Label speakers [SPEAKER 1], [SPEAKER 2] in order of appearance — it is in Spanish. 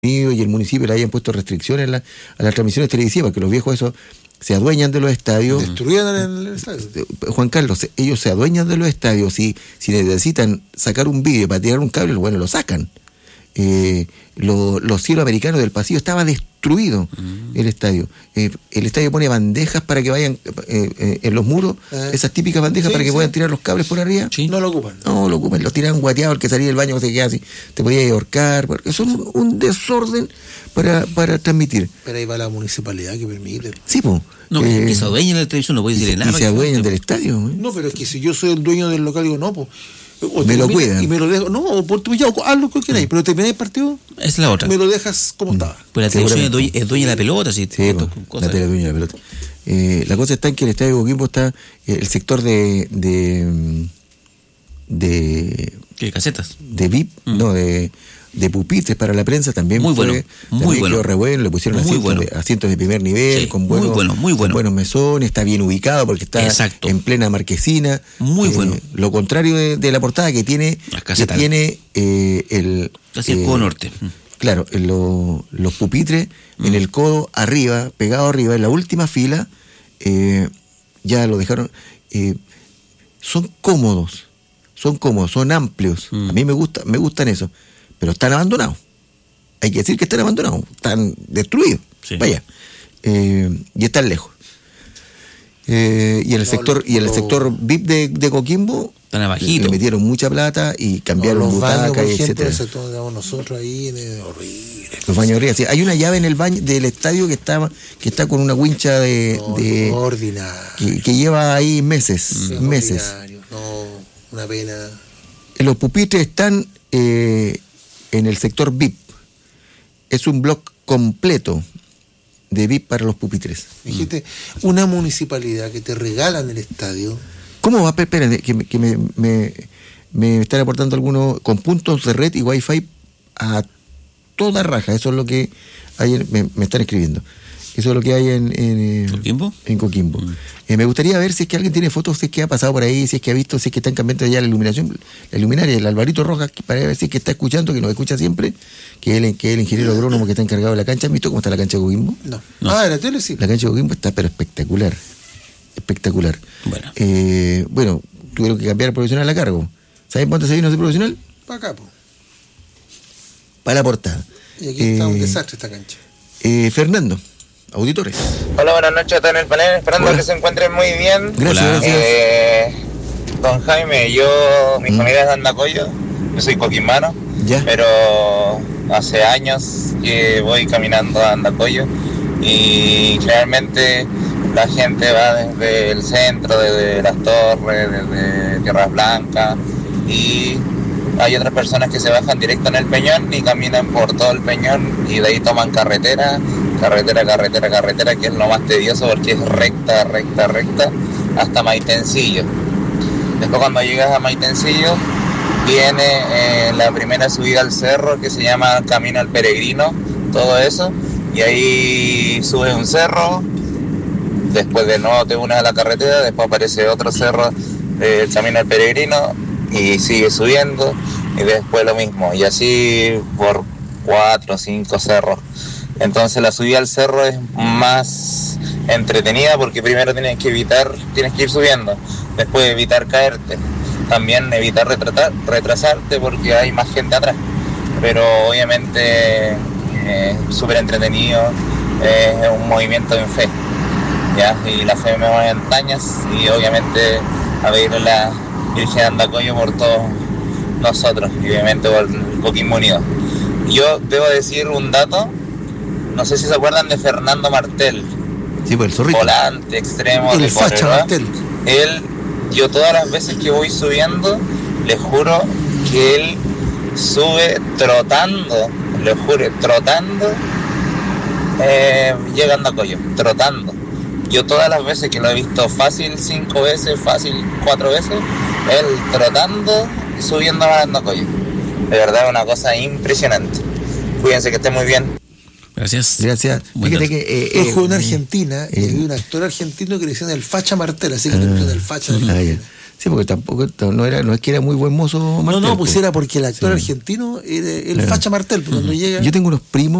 [SPEAKER 1] y el municipio le hayan puesto restricciones a las transmisiones televisivas, que los viejos esos se adueñan de los estadios.
[SPEAKER 2] Destruían el estadio.
[SPEAKER 1] Juan Carlos, ellos se adueñan de los estadios. Si necesitan sacar un vídeo para tirar un cable, bueno, lo sacan. Los cielos americanos del pasillo estaba destruido el estadio. El estadio pone bandejas para que vayan en los muros, esas típicas bandejas para que puedan tirar los cables por arriba.
[SPEAKER 2] Sí. No lo ocupan.
[SPEAKER 1] Los tiran guateados, el que salía del baño se queda así, te podía ahorcar, porque son un desorden para transmitir.
[SPEAKER 2] Pero ahí va la municipalidad que permite.
[SPEAKER 1] Sí, pues.
[SPEAKER 3] No, que se adueñan de la televisión, no puede decirle nada.
[SPEAKER 1] Y se adueñan del estadio.
[SPEAKER 2] No, pero es que si yo soy el dueño del local, digo, no, pues.
[SPEAKER 1] Me lo cuidan.
[SPEAKER 2] Y me lo dejo. No, por tu ya, haz lo que queráis, pero termináis el partido.
[SPEAKER 3] Es la otra.
[SPEAKER 2] Me lo dejas como estaba.
[SPEAKER 3] Pues la televisión es dueña de la pelota, sí.
[SPEAKER 1] Sí, la tele es dueña de la pelota. La cosa está en que el estadio de Coquimbo está el sector de
[SPEAKER 3] ¿Qué casetas?
[SPEAKER 1] De VIP, no, de pupitres para la prensa también
[SPEAKER 3] muy
[SPEAKER 1] fue,
[SPEAKER 3] bueno, muy bueno.
[SPEAKER 1] Quedó re bueno, le pusieron asientos de primer nivel,
[SPEAKER 3] sí,
[SPEAKER 1] con buenos mesones, está bien ubicado porque está en plena marquesina.
[SPEAKER 3] Muy bueno.
[SPEAKER 1] Lo contrario de la portada que tiene
[SPEAKER 3] casi
[SPEAKER 1] el
[SPEAKER 3] codo norte.
[SPEAKER 1] Claro, los pupitres en el codo arriba, pegado arriba, en la última fila, ya lo dejaron. Son cómodos, son amplios. A mí me gustan eso. Pero están abandonados. Hay que decir que están abandonados. Están destruidos. Sí. Vaya. Y están lejos. Y en el sector VIP de Coquimbo
[SPEAKER 3] están abajito.
[SPEAKER 1] Le metieron mucha plata y cambiaron butacas, etcétera.
[SPEAKER 2] Nosotros ahí horrible.
[SPEAKER 1] Los baños horribles. Sí, hay una llave en el baño del estadio que está con una wincha de
[SPEAKER 2] ordinario.
[SPEAKER 1] Que lleva ahí meses.
[SPEAKER 2] No, una pena.
[SPEAKER 1] Los pupitres están en el sector VIP. Es un bloque completo de VIP para los pupitres.
[SPEAKER 2] Dijiste, una municipalidad que te regalan el estadio.
[SPEAKER 1] ¿Cómo va? Esperen, que me están aportando algunos con puntos de red y wifi a toda raja. Eso es lo que hay me están escribiendo. Eso es lo que hay en
[SPEAKER 3] ¿Coquimbo?
[SPEAKER 1] En Coquimbo. Me gustaría ver si es que alguien tiene fotos, si es que ha pasado por ahí, si es que ha visto, si es que están cambiando ya la luminaria, el Alvarito Rojas, para ver si es que está escuchando, que nos escucha siempre, que es el ingeniero agrónomo que está encargado de la cancha. ¿Han visto cómo está la cancha de Coquimbo?
[SPEAKER 2] No. Ah, la tele sí.
[SPEAKER 1] La cancha de Coquimbo está pero espectacular. Bueno, tuvieron que cambiar el profesional a cargo. ¿Saben cuánto se vino ese profesional?
[SPEAKER 2] Para acá, po.
[SPEAKER 1] Para la portada.
[SPEAKER 2] Y aquí está un desastre esta cancha.
[SPEAKER 1] Fernando, auditores.
[SPEAKER 4] Hola, buenas noches a todos en el panel, esperando que se encuentren muy bien.
[SPEAKER 1] Gracias.
[SPEAKER 4] Don Jaime, mi familia es de Andacollo, yo soy coquimbano, pero hace años que voy caminando a Andacollo y generalmente la gente va desde el centro, desde Las Torres, desde Tierras Blancas, y hay otras personas que se bajan directo en el Peñón y caminan por todo el Peñón y de ahí toman carretera, que es lo más tedioso porque es recta hasta Maitencillo. Después cuando llegas a Maitencillo viene la primera subida al cerro que se llama Camino al Peregrino, todo eso, y ahí subes un cerro, después de nuevo te unes a la carretera, después aparece otro cerro del Camino al Peregrino y sigues subiendo y después lo mismo, y así por 4 o 5 cerros. Entonces la subida al cerro es más entretenida porque primero tienes que ir subiendo, después evitar caerte, también evitar retrasarte porque hay más gente atrás, pero obviamente súper entretenido, es un movimiento en fe, ¿ya? Y la fe me mueve en montañas y obviamente a pedirle a la Virgen de Andacollo por todos nosotros y obviamente por Coquimbo Unido. Yo debo decir un dato. No sé si se acuerdan de Fernando Martel.
[SPEAKER 1] Sí, pues el zorrito.
[SPEAKER 4] Volante, extremo.
[SPEAKER 2] El facha Martel.
[SPEAKER 4] Yo todas las veces que voy subiendo, les juro que él sube trotando. Les juro, trotando. Llegando a Coyo, trotando. Yo todas las veces que lo he visto fácil 5 veces, fácil 4 veces, él trotando y subiendo a Coyo. De verdad es una cosa impresionante. Cuídense, que estén muy bien.
[SPEAKER 3] Gracias.
[SPEAKER 1] Fíjate que
[SPEAKER 2] jugó en Argentina y había un actor argentino que le decían el facha Martel, así que le pusieron el facha.
[SPEAKER 1] Sí, porque tampoco no es que era muy buen mozo Martel.
[SPEAKER 2] No, pues era porque el actor argentino era el Facha Martel, cuando llega.
[SPEAKER 1] Yo tengo unos primos